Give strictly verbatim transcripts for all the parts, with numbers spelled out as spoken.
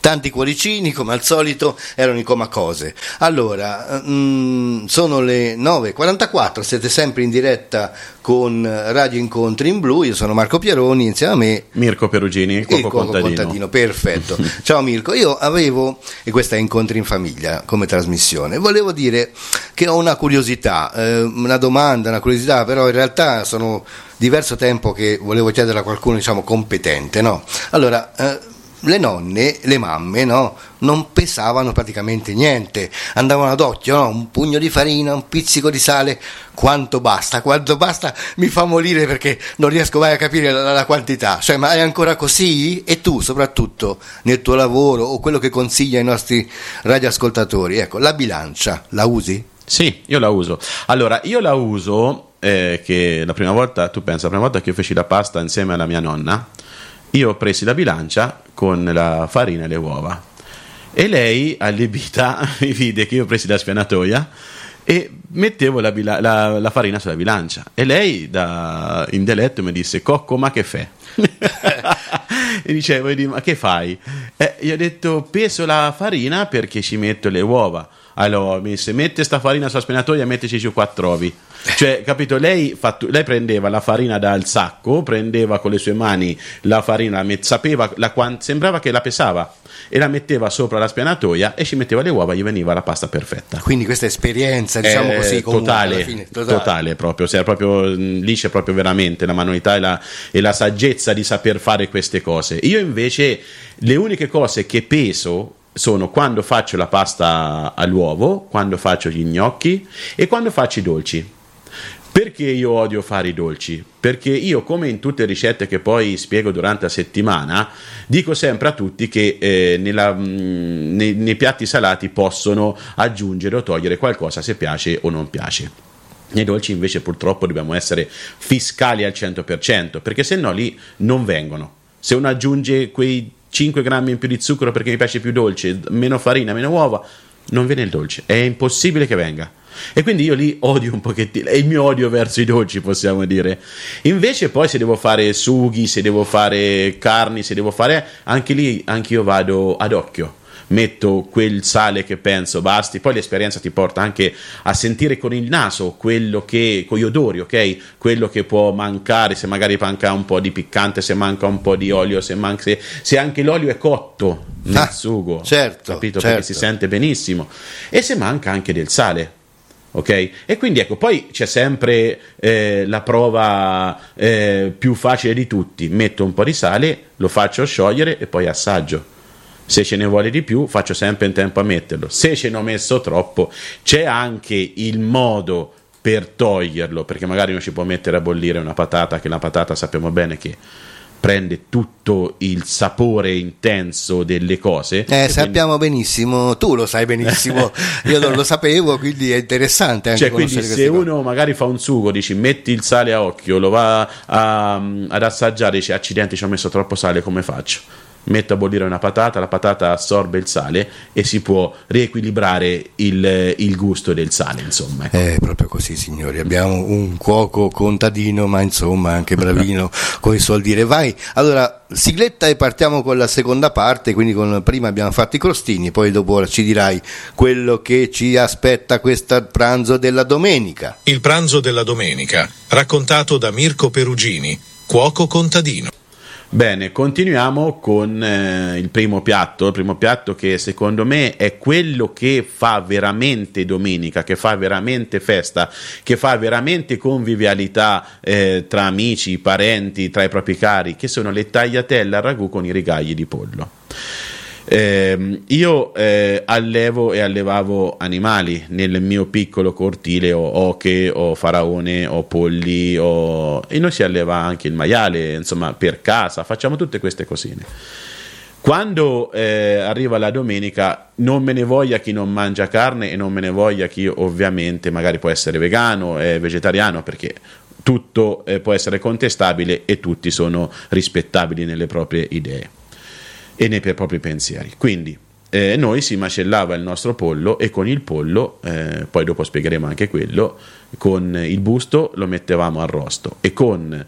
Tanti cuoricini, come al solito, erano in comacose. Allora, mh, sono le nove e quarantaquattro, siete sempre in diretta con Radio Incontri in Blu. Io sono Marco Pieroni, insieme a me Mirko Perugini, il Cuoco, Cuoco Contadino. Contadino. Perfetto. Ciao Mirko, io avevo, e questa è Incontri in Famiglia come trasmissione, volevo dire che ho una curiosità, eh, una domanda, una curiosità, però in realtà sono diverso tempo che volevo chiedere a qualcuno, diciamo, competente, no? Allora, eh, le nonne, le mamme, no, non pesavano praticamente niente, andavano ad occhio, no? Un pugno di farina, un pizzico di sale, quanto basta, quanto basta mi fa morire, perché non riesco mai a capire la, la quantità. Cioè, ma è ancora così? E tu, soprattutto nel tuo lavoro, o quello che consiglia ai nostri radioascoltatori, ecco, la bilancia la usi? Sì, io la uso. Allora, io la uso eh, che la prima volta, tu pensa, la prima volta che io feci la pasta insieme alla mia nonna, io ho presi la bilancia con la farina e le uova, e lei, allibita, mi vide che io ho presi la spianatoia e mettevo la, bila- la, la farina sulla bilancia, e lei, da in dialetto, mi disse: Cocco, ma che fai? E dicevo: ma che fai? Eh, io ho detto: peso la farina perché ci metto le uova. Allora mi disse: mette sta farina sulla spianatoia e metteci giù quattro ovi. Cioè, capito, lei, fattu- lei prendeva la farina dal sacco, prendeva con le sue mani la farina, met- sapeva la quant- sembrava che la pesava, e la metteva sopra la spianatoia e ci metteva le uova, gli veniva la pasta perfetta. Quindi questa esperienza, diciamo eh, così, comune, totale, alla fine, totale. totale proprio, cioè, proprio lì c'è proprio veramente la manualità e la, e la saggezza di saper fare queste cose. Io invece le uniche cose che peso sono quando faccio la pasta all'uovo, quando faccio gli gnocchi e quando faccio i dolci. Perché io odio fare i dolci? Perché io, come in tutte le ricette che poi spiego durante la settimana, dico sempre a tutti che eh, nella, mh, nei, nei piatti salati possono aggiungere o togliere qualcosa se piace o non piace. Nei dolci invece purtroppo dobbiamo essere fiscali al cento per cento, perché se no lì non vengono. Se uno aggiunge quei cinque grammi in più di zucchero perché mi piace più dolce, meno farina, meno uova, non viene il dolce, è impossibile che venga. E quindi io lì odio un pochettino, è il mio odio verso i dolci, possiamo dire. Invece poi se devo fare sughi, se devo fare carni, se devo fare, anche lì anche io vado ad occhio, metto quel sale che penso basti. Poi l'esperienza ti porta anche a sentire con il naso quello che, con gli odori, ok? Quello che può mancare, se magari manca un po' di piccante, se manca un po' di olio, se, manca, se, se anche l'olio è cotto nel ah, sugo, certo, capito? Certo. Perché si sente benissimo, e se manca anche del sale. Ok? E quindi ecco, poi c'è sempre eh, la prova eh, più facile di tutti: metto un po' di sale, lo faccio sciogliere e poi assaggio. Se ce ne vuole di più, faccio sempre in tempo a metterlo. Se ce ne ho messo troppo, c'è anche il modo per toglierlo, perché magari non ci può mettere a bollire una patata, che la patata sappiamo bene che prende tutto il sapore intenso delle cose. Eh, sappiamo quindi... benissimo, tu lo sai benissimo, io non lo sapevo, quindi è interessante anche cioè, quindi se uno cose. magari fa un sugo, dici metti il sale a occhio, lo va a, ad assaggiare, dici accidenti, ci ho messo troppo sale, come faccio? Metto a bollire una patata, la patata assorbe il sale e si può riequilibrare il, il gusto del sale, insomma. È proprio così, signori, abbiamo un cuoco contadino, ma insomma anche bravino con i suoi dire. Vai, allora sigletta e partiamo con la seconda parte, quindi con, prima abbiamo fatto i crostini, poi dopo ci dirai quello che ci aspetta questo pranzo della domenica. Il pranzo della domenica, raccontato da Mirko Perugini, cuoco contadino. Bene, continuiamo con eh, il primo piatto, il primo piatto che secondo me è quello che fa veramente domenica, che fa veramente festa, che fa veramente convivialità eh, tra amici, parenti, tra i propri cari, che sono le tagliatelle al ragù con i rigagli di pollo. Eh, io eh, allevo e allevavo animali nel mio piccolo cortile, ho oche, ho faraone, ho polli, ho... e noi si alleva anche il maiale, insomma, per casa, facciamo tutte queste cosine. Quando eh, arriva la domenica, non me ne voglia chi non mangia carne e non me ne voglia chi ovviamente magari può essere vegano e vegetariano, perché tutto eh, può essere contestabile e tutti sono rispettabili nelle proprie idee e nei propri pensieri. Quindi eh, noi si macellava il nostro pollo e con il pollo, eh, poi dopo spiegheremo anche quello, con il busto lo mettevamo arrosto e con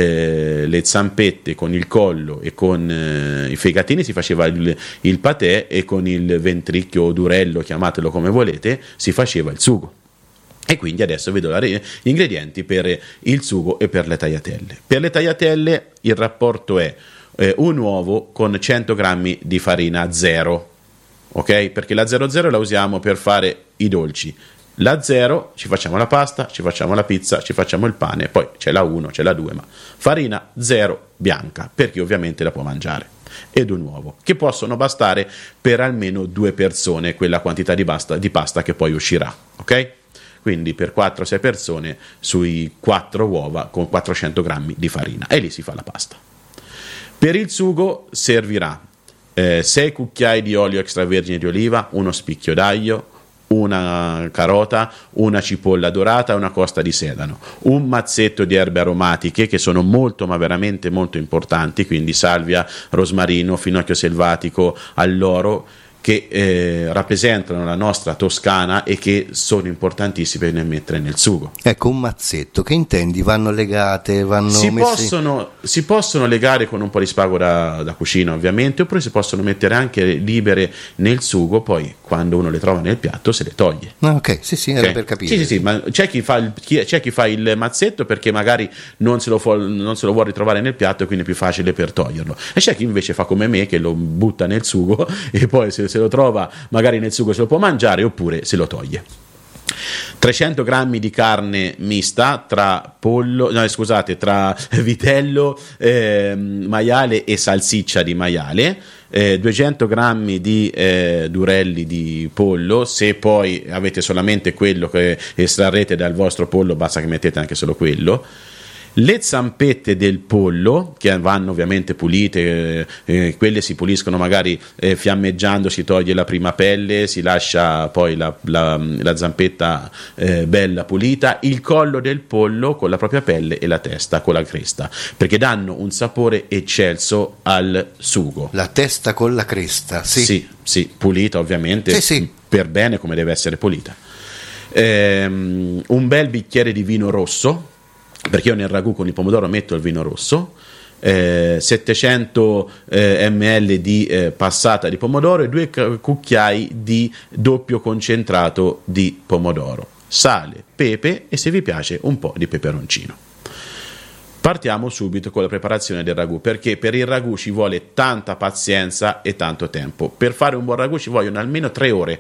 eh, le zampette, con il collo e con eh, i fegatini si faceva il, il patè, e con il ventricchio o durello, chiamatelo come volete, si faceva il sugo. E quindi adesso vedo la re- gli ingredienti per il sugo e per le tagliatelle. Per le tagliatelle il rapporto è eh, un uovo con cento grammi di farina zero, ok? Perché la zero zero la usiamo per fare i dolci. La zero ci facciamo la pasta, ci facciamo la pizza, ci facciamo il pane, poi c'è la uno, c'è la due, ma farina zero bianca, per chi ovviamente la può mangiare, ed un uovo, che possono bastare per almeno due persone, quella quantità di pasta, di pasta che poi uscirà, ok? Quindi per quattro sei persone sui quattro uova con quattrocento grammi di farina, e lì si fa la pasta. Per il sugo servirà eh, sei cucchiai di olio extravergine di oliva, uno spicchio d'aglio, una carota, una cipolla dorata e una costa di sedano, un mazzetto di erbe aromatiche che sono molto ma veramente molto importanti, quindi salvia, rosmarino, finocchio selvatico, alloro, che eh, rappresentano la nostra Toscana e che sono importantissime da mettere nel sugo. Ecco, un mazzetto, che intendi? Vanno legate, vanno si messi... possono si possono legare con un po' di spago da, da cucina ovviamente, oppure si possono mettere anche libere nel sugo, poi quando uno le trova nel piatto se le toglie. Ah, ok, sì sì, era okay. per capire. Sì, sì, sì, ma c'è chi fa il, chi, c'è chi fa il mazzetto perché magari non se, lo fu, non se lo vuole ritrovare nel piatto e quindi è più facile per toglierlo, e c'è chi invece fa come me, che lo butta nel sugo e poi se, se lo trova magari nel sugo se lo può mangiare oppure se lo toglie. trecento grammi di carne mista tra pollo, no scusate, tra vitello, eh, maiale e salsiccia di maiale, eh, duecento grammi di eh, durelli di pollo, se poi avete solamente quello che estrarrete dal vostro pollo basta che mettete anche solo quello. Le zampette del pollo, che vanno ovviamente pulite, eh, eh, quelle si puliscono magari eh, fiammeggiando, si toglie la prima pelle, si lascia poi la, la, la zampetta eh, bella pulita, il collo del pollo con la propria pelle e la testa con la cresta, perché danno un sapore eccelso al sugo. La testa con la cresta, sì. Sì, sì, pulita ovviamente, sì, sì. Per bene come deve essere pulita. Ehm, un bel bicchiere di vino rosso, perché io nel ragù con il pomodoro metto il vino rosso, eh, settecento eh, millilitri di eh, passata di pomodoro e due cucchiai di doppio concentrato di pomodoro, sale, pepe e se vi piace un po' di peperoncino. Partiamo subito con la preparazione del ragù, perché per il ragù ci vuole tanta pazienza e tanto tempo. Per fare un buon ragù ci vogliono almeno tre ore,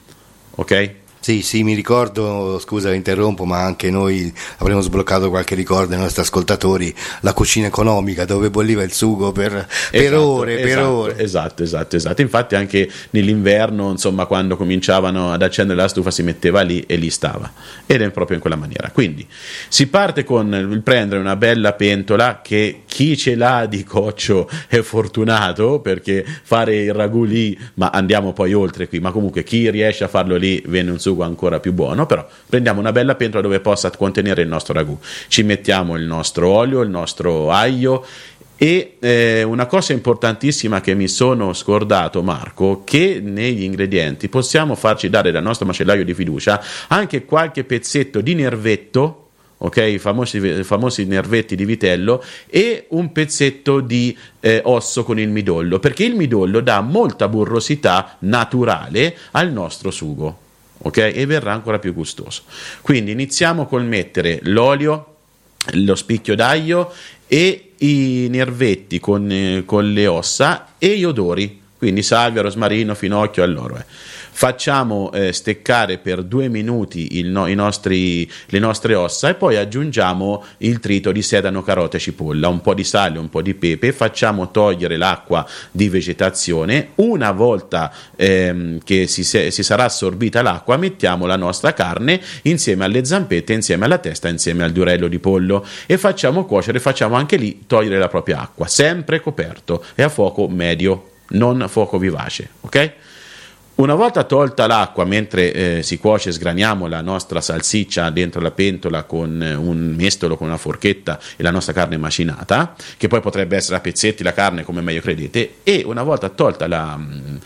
ok? Sì, sì, mi ricordo, scusa interrompo, ma anche noi avremo sbloccato qualche ricordo ai nostri ascoltatori, la cucina economica dove bolliva il sugo per, per esatto, ore, per esatto, ore. Esatto, esatto, esatto. Infatti anche nell'inverno, insomma, quando cominciavano ad accendere la stufa si metteva lì e lì stava. Ed è proprio in quella maniera. Quindi si parte con il prendere una bella pentola, che chi ce l'ha di coccio è fortunato, perché fare il ragù lì, ma andiamo poi oltre qui, ma comunque chi riesce a farlo lì viene un sugo ancora più buono. Però prendiamo una bella pentola dove possa contenere il nostro ragù, ci mettiamo il nostro olio, il nostro aglio e eh, una cosa importantissima che mi sono scordato, Marco, che negli ingredienti possiamo farci dare dal nostro macellaio di fiducia anche qualche pezzetto di nervetto, ok, i famosi, famosi nervetti di vitello, e un pezzetto di eh, osso con il midollo, perché il midollo dà molta burrosità naturale al nostro sugo, ok, e verrà ancora più gustoso. Quindi iniziamo col mettere l'olio, lo spicchio d'aglio e i nervetti con, eh, con le ossa e gli odori, quindi salvia, rosmarino, finocchio, alloro eh. Facciamo eh, steccare per due minuti il no, i nostri, le nostre ossa e poi aggiungiamo il trito di sedano, carote e cipolla, un po' di sale, un po' di pepe, facciamo togliere l'acqua di vegetazione. Una volta ehm, che si, se, si sarà assorbita l'acqua, mettiamo la nostra carne insieme alle zampette, insieme alla testa, insieme al durello di pollo e facciamo cuocere, facciamo anche lì togliere la propria acqua, sempre coperto e a fuoco medio, non a fuoco vivace, ok? Una volta tolta l'acqua, mentre eh, si cuoce, sgraniamo la nostra salsiccia dentro la pentola con un mestolo, con una forchetta e la nostra carne macinata, che poi potrebbe essere a pezzetti la carne come meglio credete, e una volta tolta la,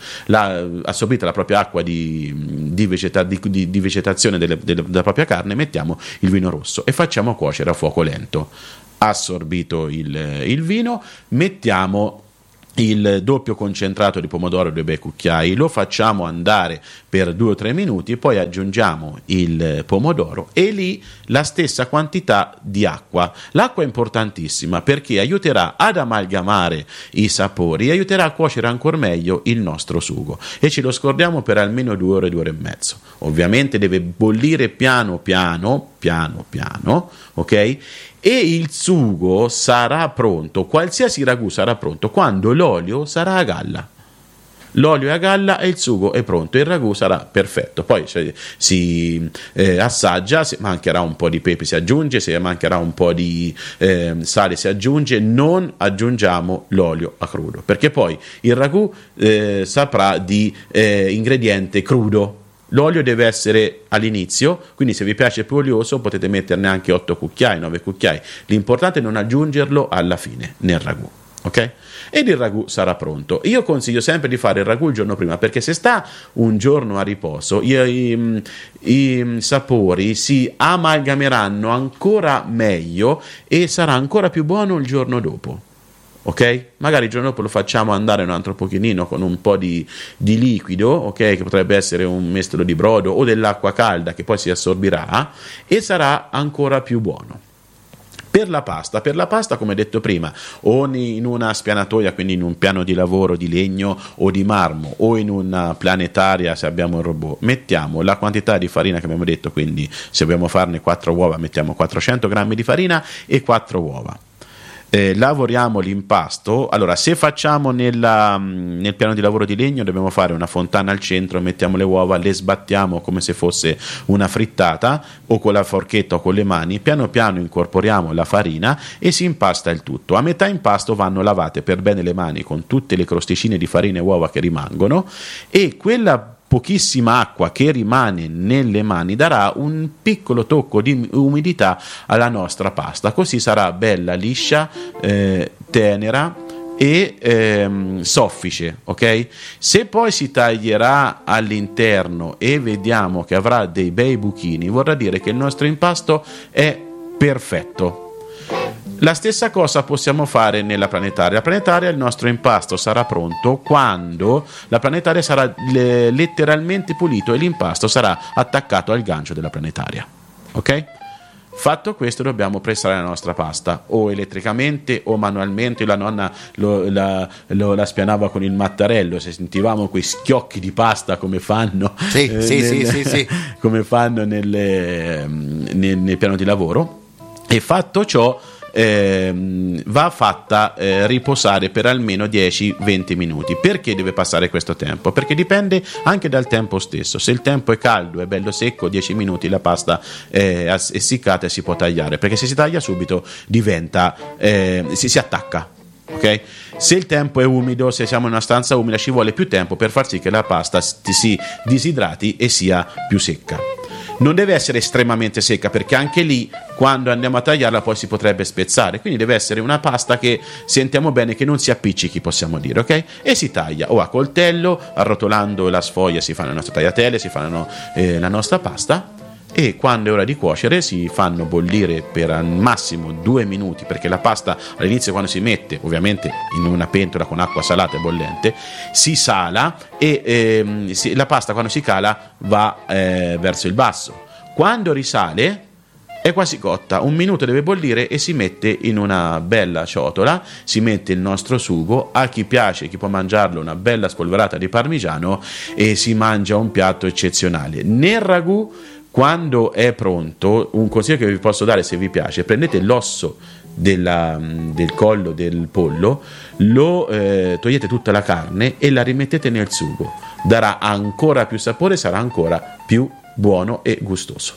la assorbita la propria acqua di, di, vegeta, di, di, di vegetazione delle, delle, della propria carne, mettiamo il vino rosso e facciamo cuocere a fuoco lento. Assorbito il, il vino, mettiamo il doppio concentrato di pomodoro, due bei cucchiai, lo facciamo andare per due o tre minuti, poi aggiungiamo il pomodoro e lì la stessa quantità di acqua. L'acqua è importantissima perché aiuterà ad amalgamare i sapori e aiuterà a cuocere ancora meglio il nostro sugo, e ce lo scordiamo per almeno due ore, due ore e mezzo. Ovviamente deve bollire piano piano, piano piano, ok? E il sugo sarà pronto, qualsiasi ragù sarà pronto quando l'olio sarà a galla. L'olio è a galla e il sugo è pronto, il ragù sarà perfetto. Poi cioè, si eh, assaggia, se mancherà un po' di pepe si aggiunge, se mancherà un po' di eh, sale si aggiunge. Non aggiungiamo l'olio a crudo, perché poi il ragù eh, saprà di eh, ingrediente crudo. L'olio deve essere all'inizio, quindi se vi piace più olioso potete metterne anche otto cucchiai, nove cucchiai. L'importante è non aggiungerlo alla fine nel ragù, ok? Ed il ragù sarà pronto. Io consiglio sempre di fare il ragù il giorno prima, perché se sta un giorno a riposo i, i, i sapori si amalgameranno ancora meglio e sarà ancora più buono il giorno dopo. Ok? Magari il giorno dopo lo facciamo andare un altro pochino con un po' di, di liquido, ok? Che potrebbe essere un mestolo di brodo o dell'acqua calda che poi si assorbirà e sarà ancora più buono. Per la pasta, per la pasta come detto prima, o in una spianatoia, quindi in un piano di lavoro di legno o di marmo, o in una planetaria se abbiamo un robot, mettiamo la quantità di farina che abbiamo detto, quindi se dobbiamo farne quattro uova mettiamo quattrocento grammi di farina e quattro uova. Eh, lavoriamo l'impasto. Allora, se facciamo nella, nel piano di lavoro di legno dobbiamo fare una fontana al centro, mettiamo le uova, le sbattiamo come se fosse una frittata o con la forchetta o con le mani, piano piano incorporiamo la farina e si impasta il tutto. A metà impasto vanno lavate per bene le mani con tutte le crosticine di farina e uova che rimangono, e quella pochissima acqua che rimane nelle mani darà un piccolo tocco di umidità alla nostra pasta, così sarà bella liscia, eh, tenera e ehm, soffice, ok? Se poi si taglierà all'interno e vediamo che avrà dei bei buchini, vorrà dire che il nostro impasto è perfetto. La stessa cosa possiamo fare nella planetaria. La planetaria, il nostro impasto sarà pronto quando la planetaria sarà le, letteralmente pulito e l'impasto sarà attaccato al gancio della planetaria, ok? Fatto questo dobbiamo pressare la nostra pasta o elettricamente o manualmente. La nonna lo, la, lo, la spianava con il mattarello, se sentivamo quei schiocchi di pasta come fanno, sì, eh, sì, nel, sì, sì, sì. come fanno nel, nel, nel piano di lavoro. E fatto ciò Eh, va fatta eh, riposare per almeno dieci venti minuti. Perché deve passare questo tempo? Perché dipende anche dal tempo stesso. Se il tempo è caldo e bello secco, dieci minuti la pasta è essiccata e si può tagliare, perché se si taglia subito diventa eh, si, si attacca. Okay? Se il tempo è umido, se siamo in una stanza umida, ci vuole più tempo per far sì che la pasta si disidrati e sia più secca. Non deve essere estremamente secca, perché anche lì quando andiamo a tagliarla poi si potrebbe spezzare, quindi deve essere una pasta che sentiamo bene che non si appiccichi, possiamo dire, ok? E si taglia o a coltello, arrotolando la sfoglia si fanno le nostre tagliatelle, si fanno eh, la nostra pasta, e quando è ora di cuocere si fanno bollire per al massimo due minuti, perché la pasta all'inizio, quando si mette ovviamente in una pentola con acqua salata e bollente, si sala e ehm, si, la pasta quando si cala va eh, verso il basso. Quando risale è quasi cotta, un minuto deve bollire e si mette in una bella ciotola, si mette il nostro sugo, a chi piace, chi può mangiarlo, una bella spolverata di parmigiano, e si mangia un piatto eccezionale. Nel ragù, quando è pronto, un consiglio che vi posso dare, se vi piace, prendete l'osso della, del collo del pollo, lo eh, togliete tutta la carne e la rimettete nel sugo, darà ancora più sapore, sarà ancora più buono e gustoso.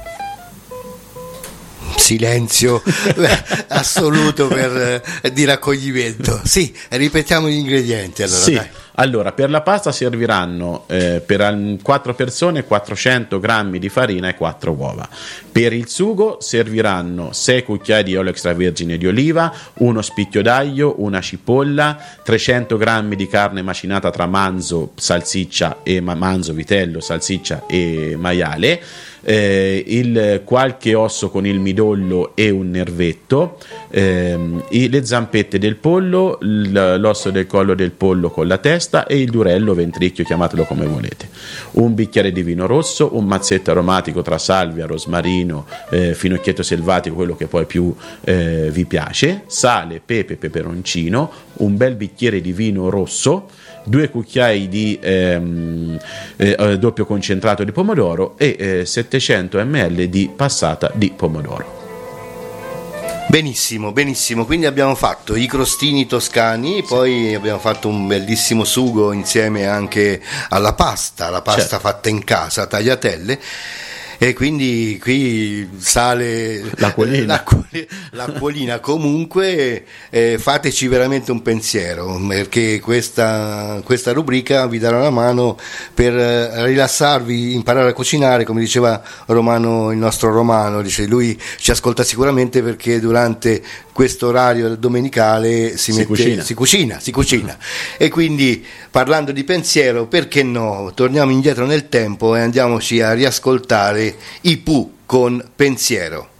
Silenzio assoluto per, eh, di raccoglimento. Sì, ripetiamo gli ingredienti allora. Sì. Dai. Allora, per la pasta serviranno eh, per al- quattro persone quattrocento grammi di farina e quattro uova. Per il sugo serviranno sei cucchiai di olio extravergine di oliva, uno spicchio d'aglio, una cipolla, trecento grammi di carne macinata tra manzo, salsiccia e ma- manzo, vitello, salsiccia e maiale, eh, il qualche osso con il midollo e un nervetto, ehm, i- le zampette del pollo, l- l'osso del collo del pollo con la testa e il durello ventricchio, chiamatelo come volete, un bicchiere di vino rosso, un mazzetto aromatico tra salvia, rosmarino, eh, finocchietto selvatico, quello che poi più eh, vi piace, sale, pepe, peperoncino, un bel bicchiere di vino rosso, due cucchiai di ehm, eh, doppio concentrato di pomodoro e eh, settecento millilitri di passata di pomodoro. Benissimo, benissimo, quindi abbiamo fatto i crostini toscani, poi abbiamo fatto un bellissimo sugo insieme anche alla pasta, la pasta Certo. fatta in casa, tagliatelle. E quindi qui sale L'acquolina. l'acqu- l'acquolina. Comunque eh, fateci veramente un pensiero, perché questa, questa rubrica vi darà una mano per eh, rilassarvi, imparare a cucinare, come diceva Romano, il nostro Romano, dice lui ci ascolta sicuramente perché durante questo orario domenicale si, Si mette, cucina. si cucina, si cucina. E quindi parlando di pensiero, perché no? Torniamo indietro nel tempo e andiamoci a riascoltare i Pooh con Pensiero.